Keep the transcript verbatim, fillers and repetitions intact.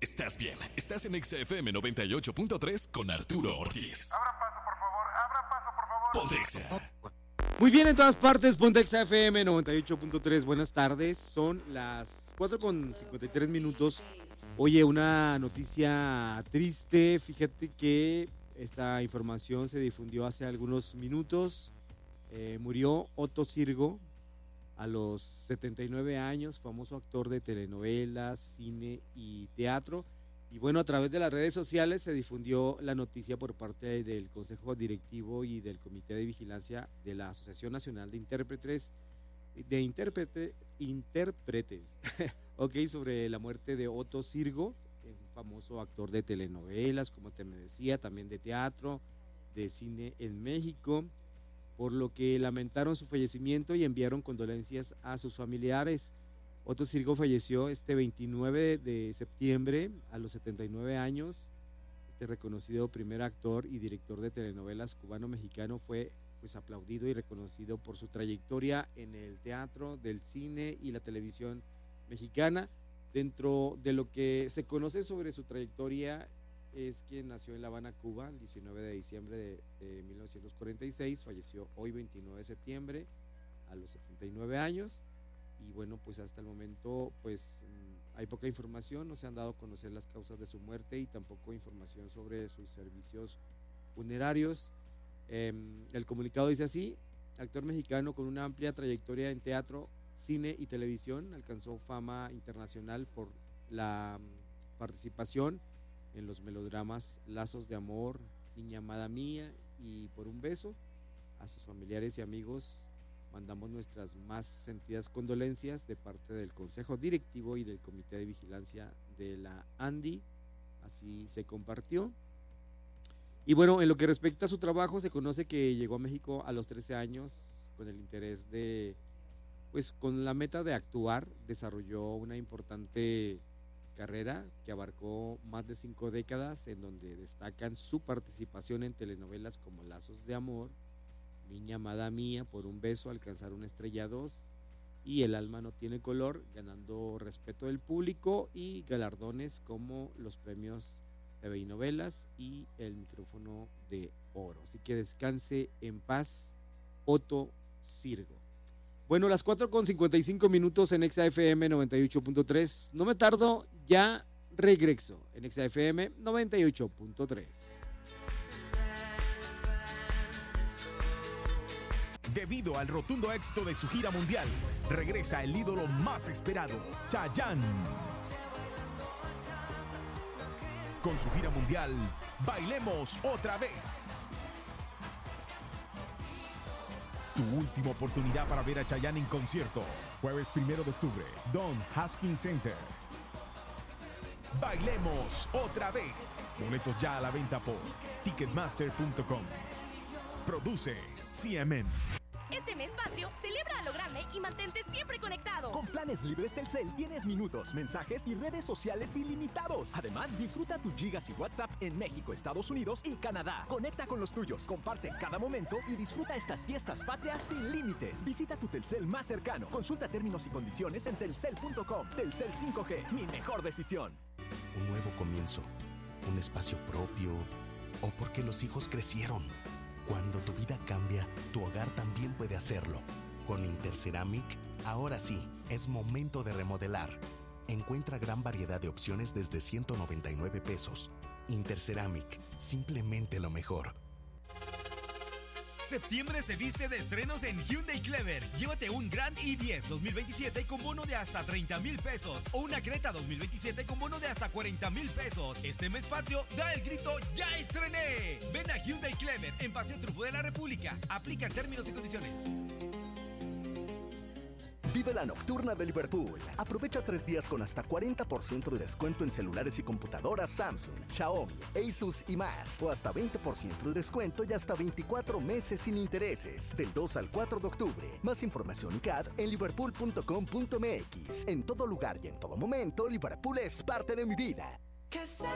Estás bien, estás en Exa F M noventa y ocho punto tres con Arturo Ortiz. Abra paso, por favor, abra paso, por favor. Ponte Exa. Muy bien, en todas partes, ponte Exa F M noventa y ocho punto tres. Buenas tardes, son las cuatro con cincuenta y tres minutos. Oye, una noticia triste, fíjate que esta información se difundió hace algunos minutos. Eh, murió Otto Sirgo a los setenta y nueve años, famoso actor de telenovelas, cine y teatro. Y bueno, a través de las redes sociales se difundió la noticia por parte del Consejo Directivo y del Comité de Vigilancia de la Asociación Nacional de Intérpretes, de intérprete, intérpretes, ok, sobre la muerte de Otto Sirgo, un famoso actor de telenovelas, como te me decía, también de teatro, de cine en México, por lo que lamentaron su fallecimiento y enviaron condolencias a sus familiares. Otto Sirgo falleció este veintinueve de septiembre a los setenta y nueve años. Este reconocido primer actor y director de telenovelas cubano-mexicano fue pues aplaudido y reconocido por su trayectoria en el teatro, del cine y la televisión mexicana. Dentro de lo que se conoce sobre su trayectoria es que nació en La Habana, Cuba, el diecinueve de diciembre de, de mil novecientos cuarenta y seis, falleció hoy veintinueve de septiembre a los setenta y nueve años. Y bueno, pues hasta el momento pues hay poca información, no se han dado a conocer las causas de su muerte y tampoco información sobre sus servicios funerarios. Eh, el comunicado dice así: actor mexicano con una amplia trayectoria en teatro, cine y televisión, alcanzó fama internacional por la participación en los melodramas Lazos de Amor, Niña Amada Mía y Por un Beso. A sus familiares y amigos mandamos nuestras más sentidas condolencias de parte del Consejo Directivo y del Comité de Vigilancia de la ANDI. Así se compartió. Y bueno, en lo que respecta a su trabajo, se conoce que llegó a México a los trece años con el interés de, pues con la meta de actuar. Desarrolló una importante carrera que abarcó más de cinco décadas, en donde destacan su participación en telenovelas como Lazos de Amor, Niña Amada Mía, Por un Beso, Alcanzar una Estrella dos y El Alma No Tiene Color, ganando respeto del público y galardones como los premios T V y Novelas y el Micrófono de Oro. Así que descanse en paz, Otto Sirgo. Bueno, las cuatro con cincuenta y cinco minutos en Exa F M noventa y ocho punto tres. No me tardo, ya regreso en Exa F M noventa y ocho punto tres. Debido al rotundo éxito de su gira mundial, regresa el ídolo más esperado, Chayanne. Con su gira mundial, Bailemos Otra Vez. Tu última oportunidad para ver a Chayanne en concierto. Jueves primero de octubre, Don Haskins Center. Bailemos Otra Vez. Boletos ya a la venta por ticketmaster punto com. Produce C M M. Este mes patrio, celebra a lo grande y mantente siempre conectado. Con planes libres Telcel tienes minutos, mensajes y redes sociales ilimitados. Además, disfruta tus gigas y WhatsApp en México, Estados Unidos y Canadá. Conecta con los tuyos, comparte cada momento y disfruta estas fiestas patrias sin límites. Visita tu Telcel más cercano. Consulta términos y condiciones en telcel punto com. Telcel cinco G, mi mejor decisión. Un nuevo comienzo, un espacio propio o porque los hijos crecieron. Cuando tu vida cambia, tu hogar también puede hacerlo. Con Interceramic, ahora sí, es momento de remodelar. Encuentra gran variedad de opciones desde ciento noventa y nueve pesos. Interceramic, simplemente lo mejor. Septiembre se viste de estrenos en Hyundai Clever. Llévate un Grand i diez dos mil veintisiete con bono de hasta treinta mil pesos o una Creta dos mil veintisiete con bono de hasta cuarenta mil pesos. Este mes patrio, da el grito ¡ya estrené! Ven a Hyundai Clever en Paseo Trufo de la República. Aplica términos y condiciones. Vive la nocturna de Liverpool. Aprovecha tres días con hasta cuarenta por ciento de descuento en celulares y computadoras Samsung, Xiaomi, Asus y más. O hasta veinte por ciento de descuento y hasta veinticuatro meses sin intereses. Del dos al cuatro de octubre. Más información y C A D en liverpool punto com punto m x. En todo lugar y en todo momento, Liverpool es parte de mi vida.